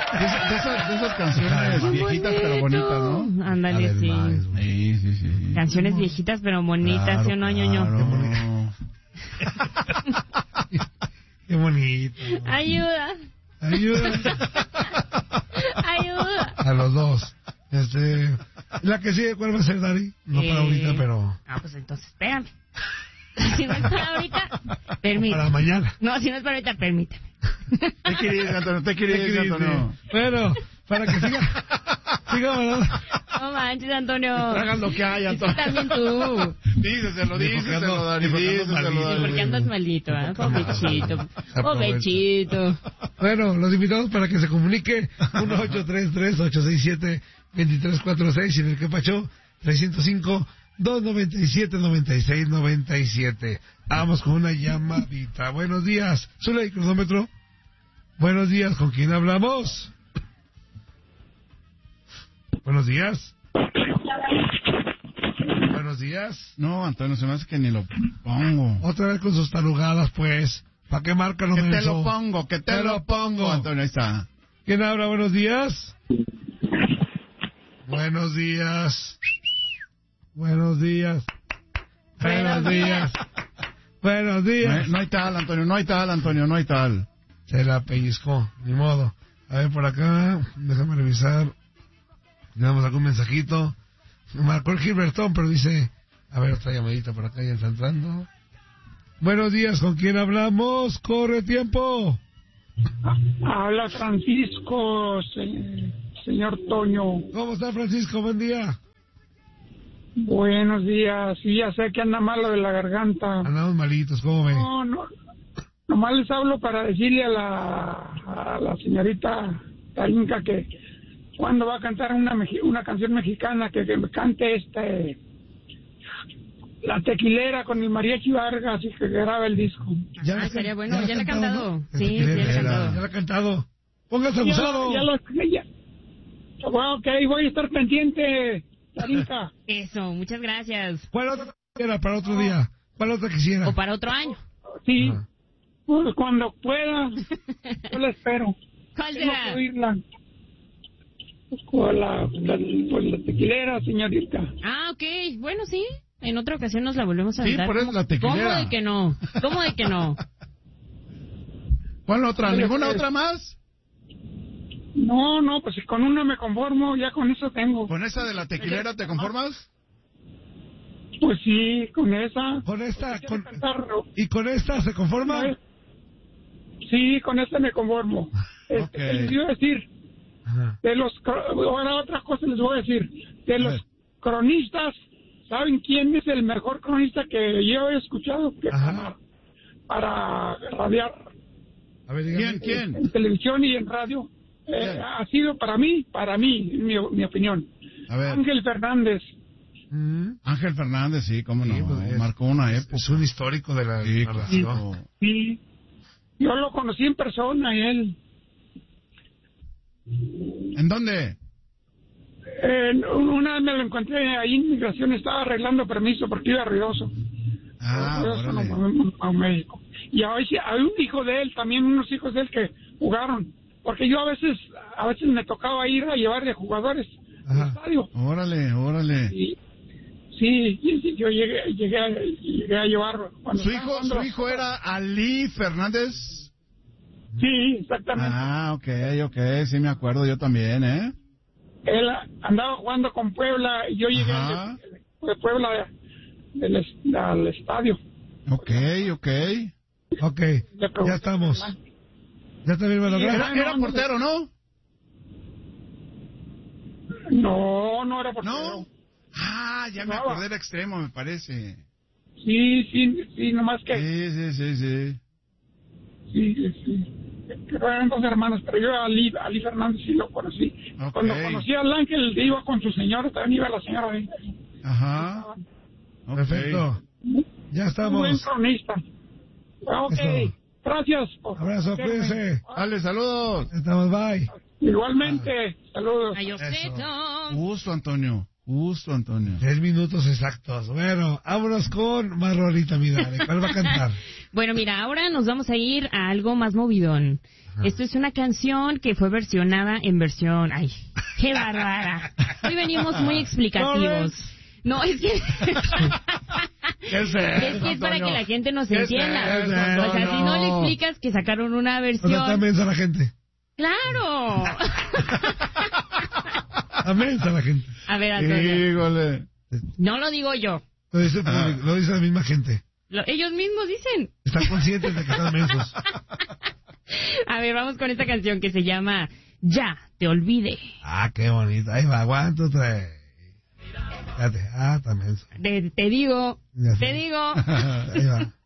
De esas canciones viejitas pero bonitas, ¿no? Ándale, sí. Sí. Canciones viejitas pero bonitas, ¿sí o no, ñoño? Qué bonito. Ayuda. A los dos. La que sigue, ¿cuál va a ser, Dari? No para ahorita, pero... Pues entonces, espérame. Si no es para ahorita, permítame. Para mañana. No, si no es para ahorita, permítame. Te querías, Antonio. Bueno, para que siga hablando. No manches, Antonio. Hagan lo que hay, Antonio. También tú. Díceselo, Dani. Porque andas malito, ¿eh? Pobrecito. Bueno, los invitamos para que se comunique 1-833-867-2346 y en el que pachó 305-297-9697. Vamos con una llamadita. Buenos días. Zuley, cronómetro. Buenos días, ¿con quién hablamos? Buenos días. Buenos días. No, Antonio, se me hace que ni lo pongo. Otra vez con sus tarugadas, pues. ¿Para qué marca lo Que menso? te lo pongo, Antonio, ahí está. ¿Quién habla? Buenos días. Buenos días. Buenos días. Buenos días. Buenos días. No hay tal, Antonio, no hay tal. Se la pellizcó, ni modo. A ver, por acá, déjame revisar. Tenemos algún mensajito. Marcó el Gilbertón, pero dice... A ver, otra llamadita por acá, ya está entrando. Buenos días, ¿con quién hablamos? ¡Corre tiempo! Habla Francisco, señor Toño. ¿Cómo está, Francisco? Buen día. Buenos días. Sí, ya sé que anda malo de la garganta. Andamos malitos, ¿cómo ve? No. Nomás les hablo para decirle a la señorita Tarinka que cuando va a cantar una canción mexicana que me cante La Tequilera con el Mariachi Vargas y que grabe el disco. Sería bueno, ya le he cantado. ¿No? Sí, ya le he cantado. Ya le he cantado. Póngase abusado. Ok, voy a estar pendiente, Tarinka. Eso, muchas gracias. ¿Cuál otra quisiera para otro día? ¿Cuál otra quisiera? O para otro año. Sí, Ajá. pues cuando pueda, yo la espero. ¿Cuál Tengo será? que oírla. Con la tequilera, señorita. Ok, bueno, sí. En otra ocasión nos la volvemos a Sí, dar. por eso la tequilera. ¿Cómo de que no? ¿Cuál otra? ¿Ninguna otra más? No, pues si con una me conformo, ya con eso tengo. ¿Con esa de la tequilera te conformas? Pues sí, con esa. ¿Con esta? Cantar, ¿Y con esta se conforma? Sí, con esta me conformo. Ok. Les iba a decir, Ajá. ahora otra cosa les voy a decir, de los cronistas, ¿saben quién es el mejor cronista que yo he escuchado para radiar? A ver, dígame. ¿Quién? En televisión y en radio. Ha sido para mí, mi opinión. A ver. Ángel Fernández. Ángel Fernández, sí, cómo no. Sí, pues marcó una época. Es un histórico de la Sí, narración. claro. Sí, yo lo conocí en persona y él. ¿En dónde? Una vez me lo encontré ahí en Migración, estaba arreglando permiso porque iba ruidoso. Órale. A México. Y hay un hijo de él, también unos hijos de él que jugaron. Porque yo a veces me tocaba ir a llevarle jugadores al estadio. Órale. Y, sí, yo llegué a llevar. ¿Su hijo era Ali Fernández? Sí, exactamente. Ok, sí me acuerdo, yo también, ¿eh? Él andaba jugando con Puebla y yo llegué de Puebla al estadio. Ok. Ok, ya estamos. Ya también me lo Era portero, ¿no? No era portero. ¿No? Ya me acordé, era extremo, me parece. Sí, nomás que... Sí. Eran dos hermanos, pero yo a Ali Fernández sí lo conocí. Okay. Cuando conocí al Ángel, iba con su señora, también iba la señora ahí. Ajá. Okay. Perfecto. Ya estamos. Un buen cronista. Ok, eso. Gracias. Abrazo, cuídense. Dale, saludos. Estamos, bye. Igualmente, saludos. Ayosito. Gusto, Antonio. Justo, Antonio. 3 minutos exactos. Bueno, vámonos con más rolita, mi Dale. ¿Cuál va a cantar? Bueno, mira, ahora nos vamos a ir a algo más movidón. Esto es una canción que fue versionada en versión... ¡Ay, qué bárbara! Hoy venimos muy explicativos. No, es que... ¿Qué es para que la gente nos entienda. eso, O sea, si no le explicas que sacaron una versión... O sea, mensa la gente. ¡Claro! Mensa la gente. A ver, Antonio. Híjole. No lo digo yo. Lo dice el público, lo dice la misma gente. Ellos mismos dicen. Están conscientes de que están mensos. A ver, vamos con esta canción que se llama Ya te olvidé. Ah, qué bonito. Ahí va, 1, 2, 3. Fíjate, está menso. Te digo. Ya sé. Te digo. Ahí va.